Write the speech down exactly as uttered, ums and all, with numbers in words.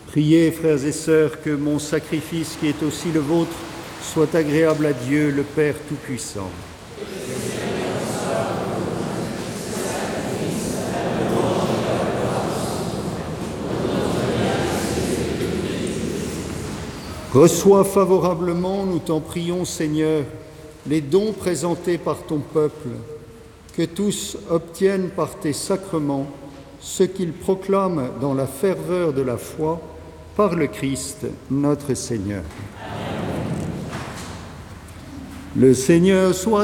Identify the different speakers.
Speaker 1: Priez, frères et sœurs, que mon sacrifice, qui est aussi le vôtre, soit agréable à Dieu, le Père Tout-Puissant. Reçois favorablement, nous t'en prions, Seigneur, les dons présentés par ton peuple, que tous obtiennent par tes sacrements ce qu'ils proclament dans la ferveur de la foi par le Christ, notre Seigneur. Amen. Le Seigneur soit